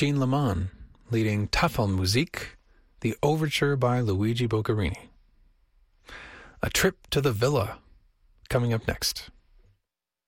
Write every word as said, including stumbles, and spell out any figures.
Jean Lemon, leading Tafelmusik, the overture by Luigi Boccherini. A Trip to the Villa, coming up next.